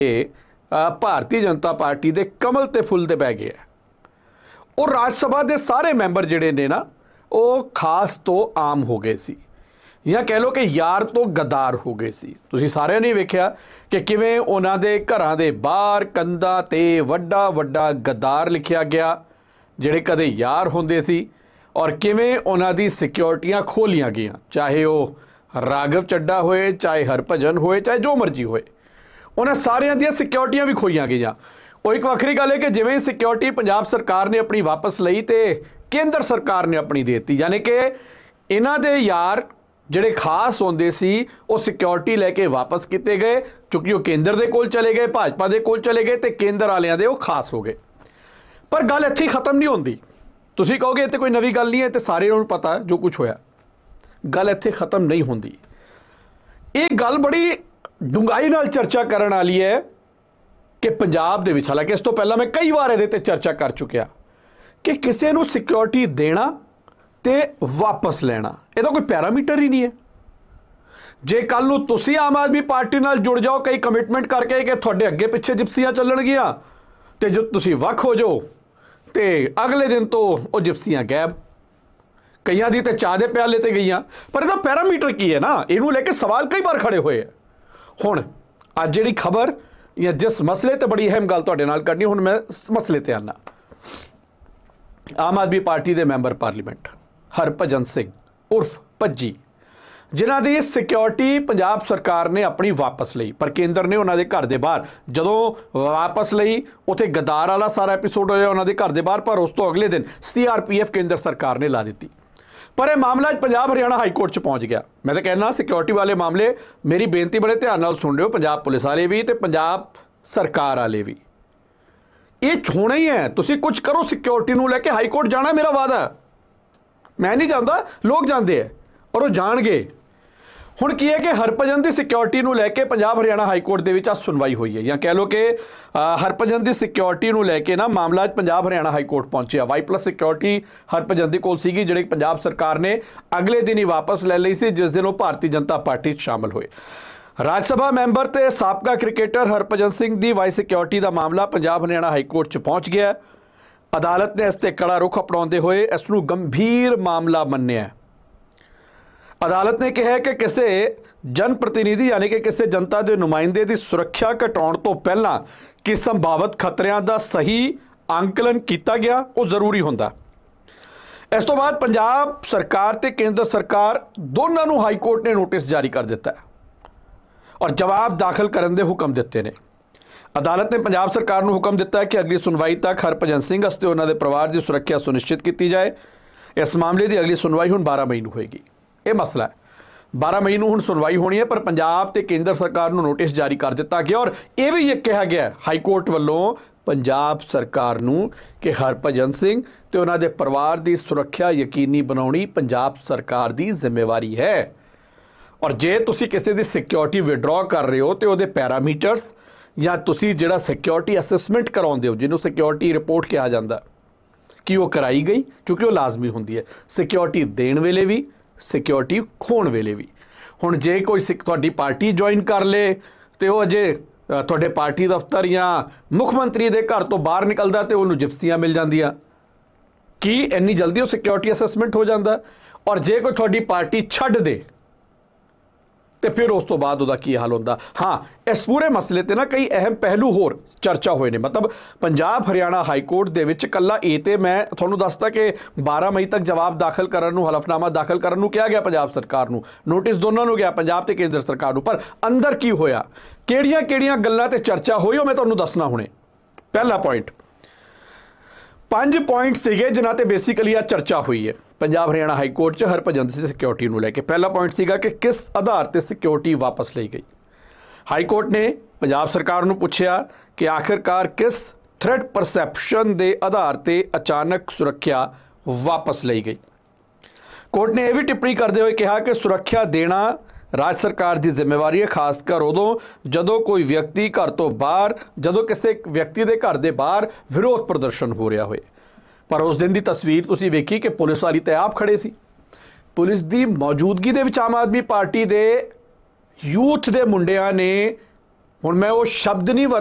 Bharatiya Janata party ਦੇ ਕਮਲ ਤੇ ਫੁੱਲ ਤੇ ਪੈ ਗਿਆ। ਉਹ ਰਾਜ ਸਭਾ ਦੇ ਸਾਰੇ ਮੈਂਬਰ ਜਿਹੜੇ ਨੇ ਨਾ ਉਹ ਖਾਸ ਤੋਂ ਆਮ ਹੋ ਗਏ ਸੀ, ਜਾਂ ਕਹਿ ਲਓ ਕਿ ਯਾਰ ਤੋਂ ਗਦਾਰ ਹੋ ਗਏ ਸੀ। ਤੁਸੀਂ ਸਾਰਿਆਂ ਨੇ ਵੇਖਿਆ ਕਿ ਕਿਵੇਂ ਉਹਨਾਂ ਦੇ ਘਰਾਂ ਦੇ ਬਾਹਰ ਕੰਧਾਂ ਤੇ ਵੱਡਾ ਵੱਡਾ ਗਦਾਰ ਲਿਖਿਆ ਗਿਆ, ਜਿਹੜੇ ਕਦੇ ਯਾਰ ਹੁੰਦੇ ਸੀ, ਔਰ ਕਿਵੇਂ ਉਹਨਾਂ ਦੀ ਸਿਕਿਉਰਟੀਆਂ ਖੋਲੀਆਂ ਗਈਆਂ, ਚਾਹੇ ਉਹ ਰਾਘਵ ਚੱਡਾ ਹੋਏ, ਚਾਹੇ ਹਰਭਜਨ ਹੋਏ, ਚਾਹੇ ਜੋ ਮਰਜ਼ੀ ਹੋਏ, ਉਹਨਾਂ ਸਾਰਿਆਂ ਦੀਆਂ ਸਿਕਿਉਰਟੀਆਂ ਵੀ ਖੋਈਆਂ ਗਈਆਂ। ਉਹ ਇੱਕ ਵੱਖਰੀ ਗੱਲ ਹੈ ਕਿ ਜਿਵੇਂ ਸਿਕਿਉਰਿਟੀ ਪੰਜਾਬ ਸਰਕਾਰ ਨੇ ਆਪਣੀ ਵਾਪਸ ਲਈ ਤੇ ਕੇਂਦਰ ਸਰਕਾਰ ਨੇ ਆਪਣੀ ਦੇ ਦਿੱਤੀ, ਯਾਨੀ ਕਿ ਇਹਨਾਂ ਦੇ ਯਾਰ ਜਿਹੜੇ ਖਾਸ ਹੁੰਦੇ ਸੀ ਉਹ ਸਿਕਿਉਰਿਟੀ ਲੈ ਕੇ ਵਾਪਸ ਕੀਤੇ ਗਏ, ਕਿਉਂਕਿ ਉਹ ਕੇਂਦਰ ਦੇ ਕੋਲ ਚਲੇ ਗਏ, ਭਾਜਪਾ ਦੇ ਕੋਲ ਚਲੇ ਗਏ ਤੇ ਕੇਂਦਰ ਵਾਲਿਆਂ ਦੇ ਉਹ ਖਾਸ ਹੋ ਗਏ। ਪਰ ਗੱਲ ਇੱਥੇ ਖਤਮ ਨਹੀਂ ਹੁੰਦੀ। ਤੁਸੀਂ ਕਹੋਗੇ ਇੱਥੇ ਕੋਈ ਨਵੀਂ ਗੱਲ ਨਹੀਂ ਹੈ, ਤੇ ਸਾਰਿਆਂ ਨੂੰ ਪਤਾ ਜੋ ਕੁਝ ਹੋਇਆ। ਗੱਲ ਇੱਥੇ ਖਤਮ ਨਹੀਂ ਹੁੰਦੀ। ਇਹ ਗੱਲ ਬੜੀ ਡੂੰਘਾਈ ਨਾਲ ਚਰਚਾ ਕਰਨ ਵਾਲੀ ਹੈ ਕਿ ਪੰਜਾਬ ਦੇ ਵਿੱਚ, ਹਾਲਾਂਕਿ ਇਸ ਤੋਂ ਪਹਿਲਾਂ ਮੈਂ ਕਈ ਵਾਰ ਇਹਦੇ ਤੇ ਚਰਚਾ ਕਰ ਚੁੱਕਿਆ, ਕਿ ਕਿਸੇ ਨੂੰ ਸਿਕਿਉਰਿਟੀ ਦੇਣਾ ਤੇ ਵਾਪਸ ਲੈਣਾ ਇਹਦਾ ਕੋਈ ਪੈਰਾਮੀਟਰ ਹੀ ਨਹੀਂ ਹੈ। ਜੇ ਕੱਲ ਨੂੰ ਤੁਸੀਂ ਆਮ ਆਦਮੀ ਪਾਰਟੀ ਨਾਲ ਜੁੜ ਜਾਓ ਕਈ ਕਮਿਟਮੈਂਟ ਕਰਕੇ ਕਿ ਤੁਹਾਡੇ ਅੱਗੇ ਪਿੱਛੇ ਜਿਪਸੀਆਂ ਚੱਲਣਗੀਆਂ, ਤੇ ਜੋ ਤੁਸੀਂ ਵੱਖ ਹੋ ਜਾਓ ਤੇ ਅਗਲੇ ਦਿਨ ਤੋਂ ਉਹ ਜਿਪਸੀਆਂ ਗਾਇਬ। ਕਈਆਂ ਦੀ ਤੇ ਚਾਹ ਦੇ ਪਿਆਲੇ ਤੇ ਗਈਆਂ। ਪਰ ਇਹਦਾ ਪੈਰਾਮੀਟਰ ਕੀ ਹੈ ਨਾ, ਇਹਨੂੰ ਲੈ ਕੇ ਸਵਾਲ ਕਈ ਵਾਰ ਖੜੇ ਹੋਏ ਆ। ਹੁਣ ਅੱਜ ਜਿਹੜੀ ਖਬਰ ਜਾਂ ਜਿਸ ਮਸਲੇ ਤੇ ਬੜੀ ਅਹਿਮ ਗੱਲ ਤੁਹਾਡੇ ਨਾਲ ਕਰਨੀ, ਹੁਣ ਮੈਂ ਮਸਲੇ ਤੇ ਆਨਾ। ਆਮ ਆਦਮੀ ਪਾਰਟੀ ਦੇ ਮੈਂਬਰ ਪਾਰਲੀਮੈਂਟ ਹਰਭਜਨ ਸਿੰਘ ਉਰਫ ਭੱਜੀ, ਜਿਨ੍ਹਾਂ ਦੀ ਸਿਕਿਉਰਿਟੀ ਪੰਜਾਬ ਸਰਕਾਰ ਨੇ ਆਪਣੀ ਵਾਪਸ ਲਈ, ਪਰ ਕੇਂਦਰ ਨੇ ਉਹਨਾਂ ਦੇ ਘਰ ਦੇ ਬਾਹਰ ਜਦੋਂ ਵਾਪਸ ਲਈ, ਉੱਥੇ ਗਦਾਰ ਵਾਲਾ ਸਾਰਾ ਐਪੀਸੋਡ ਹੋਇਆ ਉਹਨਾਂ ਦੇ ਘਰ ਦੇ ਬਾਹਰ, ਪਰ ਉਸ ਤੋਂ ਅਗਲੇ ਦਿਨ CRPF ਕੇਂਦਰ ਸਰਕਾਰ ਨੇ ਲਾ ਦਿੱਤੀ। ਪਰ ਇਹ ਮਾਮਲਾ ਪੰਜਾਬ ਹਰਿਆਣਾ ਹਾਈ ਕੋਰਟ 'ਚ ਪਹੁੰਚ ਗਿਆ। ਮੈਂ ਤਾਂ ਕਹਿਣਾ ਸਿਕਿਉਰਿਟੀ ਵਾਲੇ ਮਾਮਲੇ, ਮੇਰੀ ਬੇਨਤੀ ਬੜੇ ਧਿਆਨ ਨਾਲ ਸੁਣ ਲਿਓ, ਪੰਜਾਬ ਪੁਲਿਸ ਵਾਲੇ ਵੀ ਤੇ ਪੰਜਾਬ ਸਰਕਾਰ ਵਾਲੇ ਵੀ, ਇਹ ਹੋਣਾ ਹੀ ਹੈ। ਤੁਸੀਂ ਕੁਝ ਕਰੋ ਸਿਕਿਉਰਿਟੀ ਨੂੰ ਲੈ ਕੇ। ਹਾਈ ਕੋਰਟ ਜਾਣਾ ਮੇਰਾ ਵਾਅਦਾ, ਮੈਂ ਨਹੀਂ ਜਾਂਦਾ, ਲੋਕ ਜਾਂਦੇ ਹੈ ਔਰ ਉਹ ਜਾਣਗੇ। ਹੁਣ ਕੀ ਹੈ ਕਿ ਹਰਭਜਨ ਦੀ ਸਿਕਿਉਰਿਟੀ ਨੂੰ ਲੈ ਕੇ ਪੰਜਾਬ ਹਰਿਆਣਾ ਹਾਈ ਕੋਰਟ ਦੇ ਵਿੱਚ ਆ ਸੁਣਵਾਈ ਹੋਈ ਹੈ, ਜਾਂ ਕਹਿ ਲਓ ਕਿ ਹਰਭਜਨ ਦੀ ਸਿਕਿਉਰਿਟੀ ਨੂੰ ਲੈ ਕੇ ਨਾ ਮਾਮਲਾ ਪੰਜਾਬ ਹਰਿਆਣਾ ਹਾਈ ਕੋਰਟ ਪਹੁੰਚਿਆ। Y+ ਸਿਕਿਉਰਿਟੀ ਹਰਭਜਨ ਦੇ ਕੋਲ ਸੀਗੀ, ਜਿਹੜੀ ਪੰਜਾਬ ਸਰਕਾਰ ਨੇ ਅਗਲੇ ਦਿਨ ਹੀ ਵਾਪਸ ਲੈ ਲਈ ਸੀ, ਜਿਸ ਦਿਨ ਉਹ ਭਾਰਤੀ ਜਨਤਾ ਪਾਰਟੀ 'ਚ ਸ਼ਾਮਲ ਹੋਏ। ਰਾਜ ਸਭਾ ਮੈਂਬਰ ਤੇ ਸਾਬਕਾ ਕ੍ਰਿਕਟਰ ਹਰਭਜਨ ਸਿੰਘ ਦੀ ਵਾਈ ਸਿਕਿਉਰਿਟੀ ਦਾ ਮਾਮਲਾ ਪੰਜਾਬ ਹਰਿਆਣਾ ਹਾਈ ਕੋਰਟ 'ਚ ਪਹੁੰਚ ਗਿਆ। ਅਦਾਲਤ ਨੇ ਇਸ ਤੇ ਕੜਾ ਰੁਖ ਅਪਣਾਉਂਦੇ ਹੋਏ ਇਸ ਨੂੰ ਗੰਭੀਰ ਮਾਮਲਾ ਮੰਨਿਆ। ਅਦਾਲਤ ਨੇ ਕਿਹਾ ਕਿ ਕਿਸੇ ਜਨ ਪ੍ਰਤੀਨਿਧੀ ਯਾਨੀ ਕਿ ਕਿਸੇ ਜਨਤਾ ਦੇ ਨੁਮਾਇੰਦੇ ਦੀ ਸੁਰੱਖਿਆ ਘਟਾਉਣ ਤੋਂ ਪਹਿਲਾਂ ਕਿ ਸੰਭਾਵਿਤ ਖਤਰਿਆਂ ਦਾ ਸਹੀ ਅੰਕਲਨ ਕੀਤਾ ਗਿਆ, ਉਹ ਜ਼ਰੂਰੀ ਹੁੰਦਾ। ਇਸ ਤੋਂ ਬਾਅਦ ਪੰਜਾਬ ਸਰਕਾਰ ਤੇ ਕੇਂਦਰ ਸਰਕਾਰ ਦੋਨਾਂ ਨੂੰ ਹਾਈ ਕੋਰਟ ਨੇ ਨੋਟਿਸ ਜਾਰੀ ਕਰ ਦਿੱਤਾ ਹੈ ਔਰ ਜਵਾਬ ਦਾਖਲ ਕਰਨ ਦੇ ਹੁਕਮ ਦਿੱਤੇ ਨੇ। ਅਦਾਲਤ ਨੇ ਪੰਜਾਬ ਸਰਕਾਰ ਨੂੰ ਹੁਕਮ ਦਿੱਤਾ ਹੈ ਕਿ ਅਗਲੀ ਸੁਣਵਾਈ ਤੱਕ ਹਰਭਜਨ ਸਿੰਘ ਅਤੇ ਉਹਨਾਂ ਦੇ ਪਰਿਵਾਰ ਦੀ ਸੁਰੱਖਿਆ ਸੁਨਿਸ਼ਚਿਤ ਕੀਤੀ ਜਾਏ। ਇਸ ਮਾਮਲੇ ਦੀ ਅਗਲੀ ਸੁਣਵਾਈ ਹੁਣ 12 ਮਈ ਨੂੰ ਹੋਏਗੀ। ਇਹ ਮਸਲਾ ਹੈ, 12 ਮਈ ਨੂੰ ਹੁਣ ਸੁਣਵਾਈ ਹੋਣੀ ਹੈ, ਪਰ ਪੰਜਾਬ ਤੇ ਕੇਂਦਰ ਸਰਕਾਰ ਨੂੰ ਨੋਟਿਸ ਜਾਰੀ ਕਰ ਦਿੱਤਾ ਗਿਆ ਔਰ ਇਹ ਵੀ ਕਿਹਾ ਗਿਆ ਹਾਈ ਕੋਰਟ ਵੱਲੋਂ ਪੰਜਾਬ ਸਰਕਾਰ ਨੂੰ ਕਿ ਹਰਭਜਨ ਸਿੰਘ ਤੇ ਉਹਨਾਂ ਦੇ ਪਰਿਵਾਰ ਦੀ ਸੁਰੱਖਿਆ ਯਕੀਨੀ ਬਣਾਉਣੀ ਪੰਜਾਬ ਸਰਕਾਰ ਦੀ ਜ਼ਿੰਮੇਵਾਰੀ ਹੈ। ਔਰ ਜੇ ਤੁਸੀਂ ਕਿਸੇ ਦੀ ਸਿਕਿਉਰਿਟੀ ਵਿਡਰਾਅ ਕਰ ਰਹੇ ਹੋ ਤੇ ਉਹਦੇ ਪੈਰਾਮੀਟਰਸ ਜਾਂ ਤੁਸੀਂ ਜਿਹੜਾ ਸਿਕਿਉਰਿਟੀ ਅਸੈਸਮੈਂਟ ਕਰਾਉਂਦੇ ਹੋ, ਜਿਹਨੂੰ ਸਿਕਿਉਰਿਟੀ ਰਿਪੋਰਟ ਕਿਹਾ ਜਾਂਦਾ, ਕਿ ਉਹ ਕਰਾਈ ਗਈ, ਕਿਉਂਕਿ ਉਹ ਲਾਜ਼ਮੀ ਹੁੰਦੀ ਹੈ ਸਿਕਿਉਰਿਟੀ ਦੇਣ ਵੇਲੇ ਵੀ, ਸਿਕਿਉਰਿਟੀ ਖੋਣ ਵੇਲੇ ਵੀ। ਹੁਣ ਜੇ ਕੋਈ ਤੁਹਾਡੀ ਪਾਰਟੀ ਜੁਆਇਨ ਕਰ ਲੇ ਤੇ ਉਹ ਅਜੇ ਤੁਹਾਡੇ ਪਾਰਟੀ ਦਫ਼ਤਰ ਜਾਂ ਮੁੱਖ ਮੰਤਰੀ ਦੇ ਘਰ ਤੋਂ ਬਾਹਰ ਨਿਕਲਦਾ ਤੇ ਉਹਨੂੰ ਜਿਪਸੀਆਂ ਮਿਲ ਜਾਂਦੀਆਂ, ਕੀ ਇੰਨੀ ਜਲਦੀ ਉਹ ਸਿਕਿਉਰਿਟੀ ਅਸੈਸਮੈਂਟ ਹੋ ਜਾਂਦਾ? ਔਰ ਜੇ ਕੋਈ ਤੁਹਾਡੀ ਪਾਰਟੀ ਛੱਡ ਦੇ ਤੇ ਫਿਰ ਉਸ ਤੋਂ ਬਾਅਦ ਉਹਦਾ ਕੀ ਹਾਲ ਹੁੰਦਾ? ਹਾਂ, ਇਸ ਪੂਰੇ ਮਸਲੇ ਤੇ ਨਾ ਕਈ ਅਹਿਮ ਪਹਿਲੂ ਹੋਰ ਚਰਚਾ ਹੋਏ ਨੇ। ਮਤਲਬ ਪੰਜਾਬ ਹਰਿਆਣਾ ਹਾਈ ਕੋਰਟ ਦੇ ਵਿੱਚ ਕੱਲਾ ਇਹ ਤੇ ਮੈਂ ਤੁਹਾਨੂੰ ਦੱਸਦਾ ਕਿ 12 ਮਈ ਤੱਕ ਜਵਾਬ ਦਾਖਲ ਕਰਨ ਨੂੰ, ਹਲਫਨਾਮਾ ਦਾਖਲ ਕਰਨ ਨੂੰ ਕਿਹਾ ਗਿਆ ਪੰਜਾਬ ਸਰਕਾਰ ਨੂੰ, ਨੋਟਿਸ ਦੋਨਾਂ ਨੂੰ ਗਿਆ, ਪੰਜਾਬ ਤੇ ਕੇਂਦਰ ਸਰਕਾਰ ਨੂੰ। ਪਰ ਅੰਦਰ ਕੀ ਹੋਇਆ, ਕਿਹੜੀਆਂ ਗੱਲਾਂ ਤੇ ਚਰਚਾ ਹੋਈ, ਉਹ ਮੈਂ ਤੁਹਾਨੂੰ ਦੱਸਣਾ ਹੁਣੇ। ਪਹਿਲਾ ਪੁਆਇੰਟ, 5 ਪੁਆਇੰਟ ਸੀਗੇ ਜਿਨ੍ਹਾਂ ਤੇ ਬੇਸਿਕਲੀ ਆ ਚਰਚਾ ਹੋਈ ਹੈ ਪੰਜਾਬ ਹਰਿਆਣਾ ਹਾਈ ਕੋਰਟ 'ਚ ਹਰਭਜਨ ਦੀ ਸਿਕਿਉਰਿਟੀ ਨੂੰ ਲੈ ਕੇ। ਪਹਿਲਾ ਪੁਆਇੰਟ ਸੀਗਾ ਕਿ ਕਿਸ ਆਧਾਰ ਤੇ ਸਿਕਿਉਰਿਟੀ ਵਾਪਸ ਲਈ ਗਈ। ਹਾਈ ਕੋਰਟ ਨੇ ਪੰਜਾਬ ਸਰਕਾਰ ਨੂੰ ਪੁੱਛਿਆ ਕਿ ਆਖਿਰਕਾਰ ਕਿਸ ਥ੍ਰੈਟ ਪਰਸੈਪਸ਼ਨ ਦੇ ਆਧਾਰ ਤੇ ਅਚਾਨਕ ਸੁਰੱਖਿਆ ਵਾਪਸ ਲਈ ਗਈ। ਕੋਰਟ ਨੇ ਇਹ ਵੀ ਟਿੱਪਣੀ ਕਰਦੇ ਹੋਏ ਕਿਹਾ ਕਿ ਸੁਰੱਖਿਆ ਦੇਣਾ ਰਾਜ ਸਰਕਾਰ ਦੀ ਜ਼ਿੰਮੇਵਾਰੀ ਹੈ, ਖਾਸ ਕਰ ਉਦੋਂ ਜਦੋਂ ਕੋਈ ਵਿਅਕਤੀ ਘਰ ਤੋਂ ਬਾਹਰ, ਜਦੋਂ ਕਿਸੇ ਵਿਅਕਤੀ ਦੇ ਘਰ ਦੇ ਬਾਹਰ ਵਿਰੋਧ ਪ੍ਰਦਰਸ਼ਨ ਹੋ ਰਿਹਾ ਹੋਏ। ਪਰ ਉਸ ਦਿਨ ਦੀ ਤਸਵੀਰ ਤੁਸੀਂ ਵੇਖੀ ਕਿ ਪੁਲਿਸ ਵਾਲੀ ਤੇ ਆਪ ਖੜੇ ਸੀ। ਪੁਲਿਸ ਦੀ ਮੌਜੂਦਗੀ ਦੇ ਵਿੱਚ ਆਮ ਆਦਮੀ ਪਾਰਟੀ ਦੇ ਯੂਥ ਦੇ ਮੁੰਡਿਆਂ ਨੇ ਹੁਣ ਮੈਂ ਉਹ ਸ਼ਬਦ ਨਹੀਂ